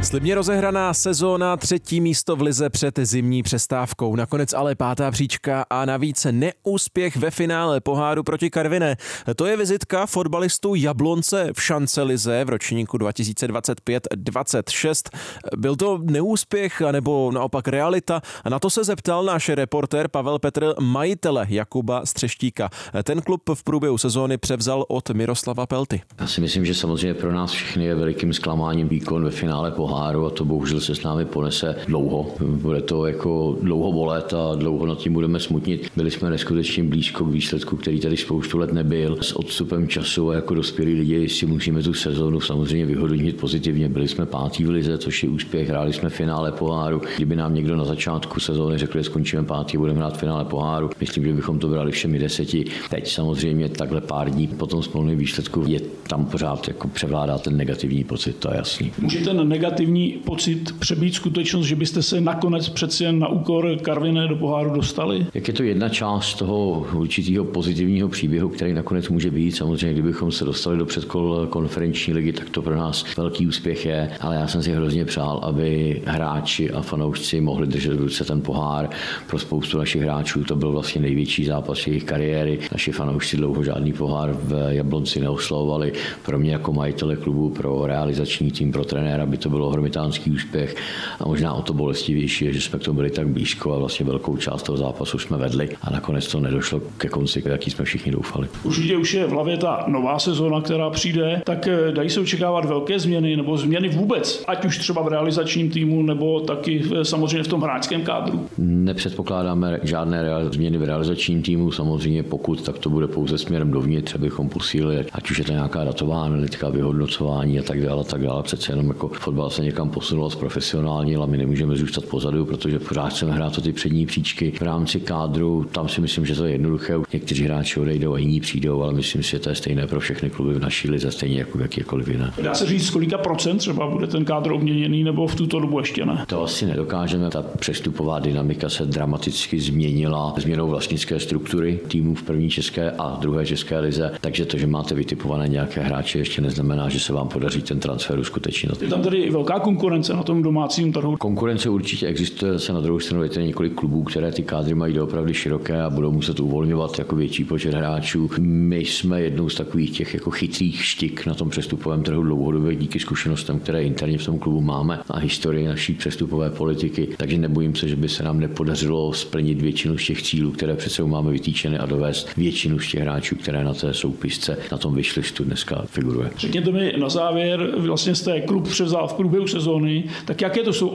Slibně rozehraná sezóna, 3. místo v lize před zimní přestávkou. Nakonec ale 5. příčka a navíc neúspěch ve finále poháru proti Karviné. To je vizitka fotbalistů Jablonce v šancelize v ročníku 2025-26. Byl to neúspěch anebo naopak realita? Na to se zeptal náš reportér Pavel Petr, majitele Jakuba Střeštíka. Ten klub v průběhu sezóny převzal od Miroslava Pelty. Já si myslím, že samozřejmě pro nás všechny je velikým zklamáním výkon ve finále poháru a to bohužel se s námi ponese dlouho. Bude to jako dlouho bolet a dlouho nad tím budeme smutnit. Byli jsme neskutečně blízko k výsledku, který tady spoustu let nebyl. S odstupem času a jako dospělí lidi si musíme tu sezónu samozřejmě vyhodnotit pozitivně. Byli jsme 5. v lize, což je úspěch, hráli jsme finále poháru. Kdyby nám někdo na začátku sezóny řekl, že skončíme 5., budeme hrát finále poháru, myslím, že bychom to brali všemi 10. Teď samozřejmě takhle pár dní po tom spolném výsledku je tam pořád jako převládá ten negativní pocit, to je jasný. Může ten negativní pocit přebít skutečnost, že byste se nakonec přeci jen na úkor Karviné do poháru dostali? Jak je to jedna část toho určitého pozitivního příběhu, který nakonec může být. Samozřejmě, kdybychom se dostali do předkol konferenční ligy, tak to pro nás velký úspěch je, ale já jsem si hrozně přál, aby hráči a fanoušci mohli držet v ruce ten pohár. Pro spoustu našich hráčů to byl vlastně největší zápas jejich kariéry. Naši fanoušci dlouho žádný pohár v Jablonci neoslavovali. Pro mě jako majitele klubu, pro realizační tým, pro trenéra by to bylo hromitánský úspěch a možná o to bolestivější je, že jsme k tomu byli tak blízko a vlastně velkou část toho zápasu jsme vedli a nakonec to nedošlo ke konci, jaký jsme všichni doufali. Určitě už je v hlavě ta nová sezóna, která přijde, tak dají se očekávat velké změny nebo změny vůbec, ať už třeba v realizačním týmu nebo taky samozřejmě v tom hráčském kádru. Nepředpokládáme žádné změny v realizačním týmu, samozřejmě pokud, tak to bude pouze směrem dovnitř, abychom posílili, ať už je to nějaká datová analytika, vyhodnocování a tak dále. Přece jenom jako fotbal se někam posunul profesionálně, ale my nemůžeme zůstat pozadu, protože pořád chceme hrát o ty přední příčky. V rámci kádru, tam si myslím, že to je jednoduché. Někteří hráči odejdou a jiní přijdou, ale myslím si, že to je stejné pro všechny kluby v naší lize, stejně jako jakýkoliv jiné. Dá se říct, kolika procent třeba bude ten kádr obměněný, nebo v tuto dobu ještě ne? To asi nedokážeme. Ta přestupová dynamika se dramaticky změnila změnou vlastnické struktury týmů v první české a druhé české lize, takže to, že máte vytipované nějaké hráče, ještě neznamená, že se vám podaří ten transfer uskutečnit. Je tam tedy velká konkurence na tom domácím trhu. Konkurence určitě existuje, zase na druhou stranu je to několik klubů, které ty kádry mají doopravdy široké a budou muset uvolňovat jako větší počet hráčů. My jsme jednou z takových těch jako chytrých štik na tom přestupovém trhu dlouhodobě díky zkušenostem, které interně v tom klubu máme a historii naší přestupové politiky, takže nebojím se, že by se nám nepodařilo splnit většinu z těch cílů, které přece máme vytýčeny a dovést většinu z těch hráčů, které na té soupisce na tom wishlistu dneska figuruje. Řekněte mi na závěr, vlastně jste klub převzal v průběhu sezóny, tak jaké to jsou